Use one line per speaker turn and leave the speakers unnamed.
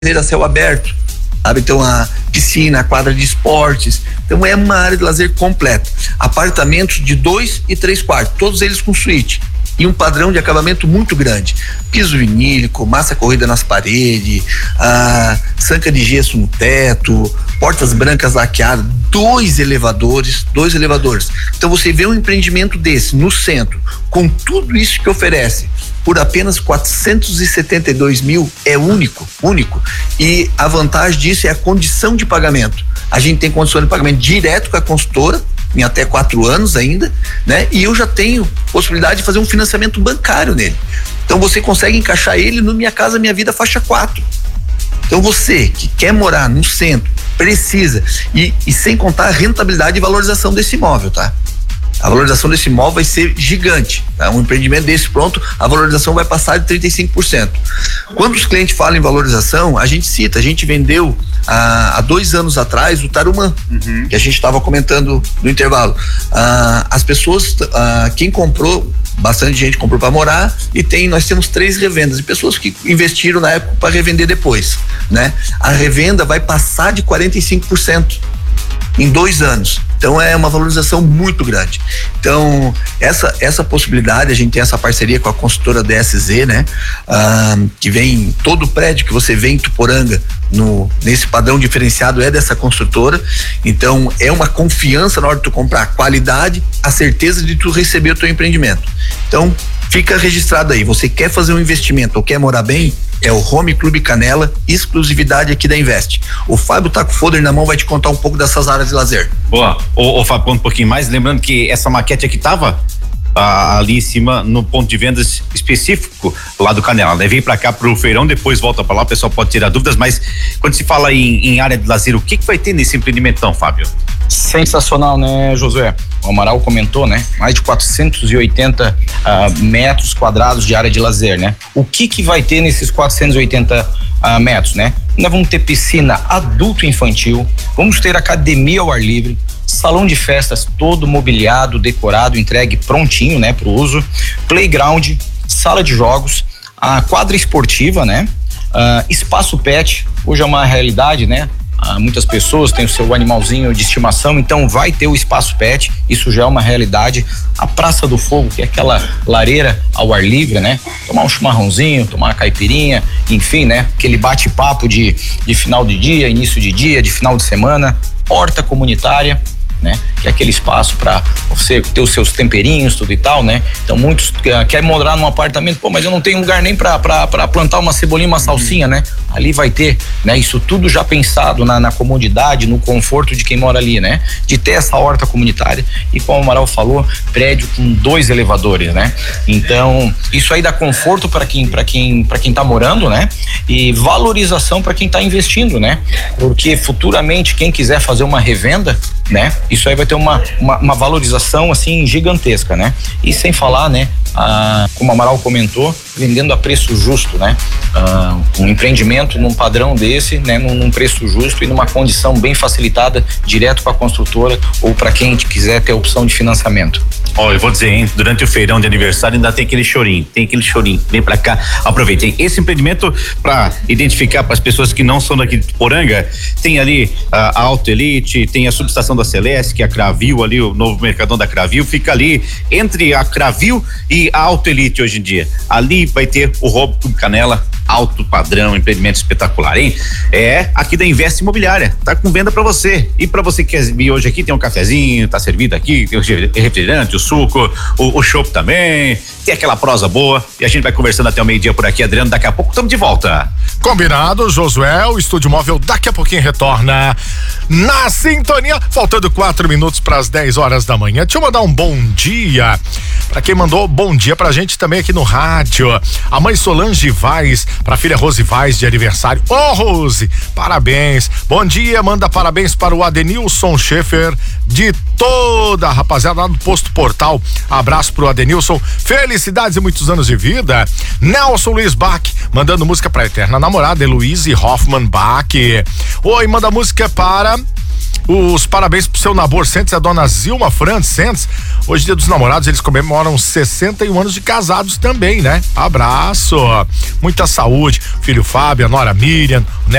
a céu aberto, sabe? Então a piscina, a quadra de esportes, então é uma área de lazer completa. Apartamentos de 2 e 3 quartos, todos eles com suíte e um padrão de acabamento muito grande, piso vinílico, massa corrida nas paredes, sanca de gesso no teto, portas brancas laqueadas, dois elevadores. Então você vê um empreendimento desse no centro, com tudo isso que oferece, por apenas 472 mil, é único. E a vantagem disso é a condição de pagamento. A gente tem condição de pagamento direto com a consultora, em até 4 anos ainda, né? E eu já tenho possibilidade de fazer um financiamento bancário nele. Então você consegue encaixar ele no Minha Casa Minha Vida faixa 4. Então você que quer morar no centro, precisa, e sem contar a rentabilidade e valorização desse imóvel, tá? A valorização desse imóvel vai ser gigante, tá? Um empreendimento desse pronto, a valorização vai passar de 35%. Quando os clientes falam em valorização, a gente vendeu há 2 anos atrás o Tarumã, que a gente estava comentando no intervalo. As pessoas, quem comprou, bastante gente comprou para morar, e nós temos 3 revendas de pessoas que investiram na época para revender depois, né? A revenda vai passar de 45% em 2 anos. Então é uma valorização muito grande. Então essa possibilidade, a gente tem essa parceria com a consultora DSZ, né? Que vem, todo o prédio que você vê em Tuporanga nesse padrão diferenciado é dessa construtora. Então é uma confiança na hora de tu comprar, qualidade, a certeza de tu receber o teu empreendimento. Então fica registrado aí, você quer fazer um investimento ou quer morar bem, é o Home Clube Canela, exclusividade aqui da Invest. O Fábio tá com o folder na mão, vai te contar um pouco dessas áreas de lazer.
Boa, o Fábio, conta um pouquinho mais, lembrando que essa maquete aqui tava ali em cima no ponto de vendas específico lá do Canela, né? Vem pra cá pro feirão, depois volta pra lá, o pessoal pode tirar dúvidas, mas quando se fala em área de lazer, o que vai ter nesse empreendimentão, Fábio?
Sensacional, né, Josué? O Amaral comentou, né? Mais de 480 metros quadrados de área de lazer, né? O que vai ter nesses 480 metros, né? Nós vamos ter piscina adulto e infantil, vamos ter academia ao ar livre, salão de festas todo mobiliado, decorado, entregue prontinho, né, pro uso, playground, sala de jogos, a quadra esportiva, né? Espaço pet, hoje é uma realidade, né? Muitas pessoas têm o seu animalzinho de estimação, então vai ter o espaço pet, isso já é uma realidade. A Praça do Fogo, que é aquela lareira ao ar livre, né? Tomar um chimarrãozinho, tomar uma caipirinha, enfim, né? Aquele bate-papo de final de dia, início de dia, de final de semana. Horta comunitária, né? Que é aquele espaço para você ter os seus temperinhos, tudo e tal, né? Então muitos querem morar num apartamento, pô, mas eu não tenho lugar nem para plantar uma cebolinha, uma salsinha, né? Ali vai ter, né? Isso tudo já pensado na comodidade, no conforto de quem mora ali, né? De ter essa horta comunitária e, como o Amaral falou, prédio com 2 elevadores, né? Então isso aí dá conforto para quem tá morando, né? E valorização para quem tá investindo, né? Porque futuramente quem quiser fazer uma revenda, né? Isso aí vai ter uma valorização assim gigantesca, né? E sem falar, né? Como o Amaral comentou, vendendo a preço justo, né? Um empreendimento num padrão desse, né? Num preço justo e numa condição bem facilitada, direto com a construtora ou para quem quiser ter a opção de financiamento.
Eu vou dizer, hein? Durante o feirão de aniversário ainda tem aquele chorinho, vem pra cá, aproveitem. Esse empreendimento, para identificar para as pessoas que não são daqui de Poranga, tem ali a Auto Elite, tem a subestação da Celeste, que é a Cravil ali, o novo mercadão da Cravil, fica ali entre a Cravil e a Auto Elite hoje em dia. Ali vai ter o Home Clube Canela, alto padrão, empreendimento espetacular, hein? É aqui da Invest Imobiliária, tá com venda pra você. E pra você que quer vir hoje aqui, tem um cafezinho, tá servido aqui, tem o refrigerante, o suco, o chopp também, tem aquela prosa boa e a gente vai conversando até o meio-dia por aqui, Adriano, daqui a pouco estamos de volta.
Combinado, Josué, o Estúdio Móvel daqui a pouquinho retorna na sintonia, faltando 4 minutos para as 10 horas da manhã. Deixa eu mandar um bom dia para quem mandou bom dia pra gente também aqui no rádio. A mãe Solange Vaz, pra filha Rose Vaz de aniversário. Rose, parabéns. Bom dia, manda parabéns para o Adenilson Schaefer, de toda a rapaziada lá do Posto Portal. Abraço pro Adenilson, felicidades e muitos anos de vida. Nelson Luiz Bach, mandando música pra eterna namorada, Heloise Hoffman Bach. Oi, manda música para Os parabéns pro seu Nabor Sentes, a dona Zilma Franz Sentes. Hoje, dia dos namorados, eles comemoram 61 anos de casados também, né? Abraço, muita saúde. Filho Fábio, a nora Miriam,